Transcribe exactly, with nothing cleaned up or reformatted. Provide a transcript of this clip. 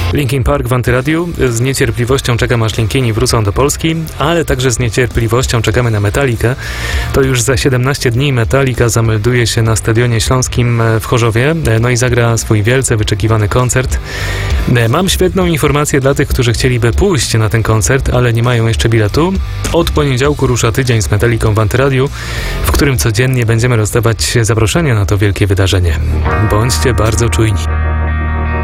Linkin Park w Antyradiu. Z niecierpliwością czekam, aż Linkini wrócą do Polski, ale także z niecierpliwością czekamy na Metallicę. To już za siedemnaście dni Metallica zamelduje się na Stadionie Śląskim w Chorzowie, no i zagra swój wielce wyczekiwany koncert. Mam świetną informację dla tych, którzy chcieliby pójść na ten koncert, ale nie mają jeszcze biletu. Od poniedziałku rusza tydzień z Metallicą w Antyradiu, w którym codziennie będziemy rozdawać zaproszenia na to wielkie wydarzenie. Bądźcie bardzo czujni.